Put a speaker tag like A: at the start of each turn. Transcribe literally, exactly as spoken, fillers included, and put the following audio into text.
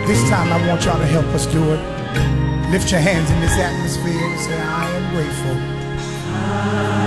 A: This time I want y'all to help us do it. Lift your hands in this atmosphere and say, I am grateful.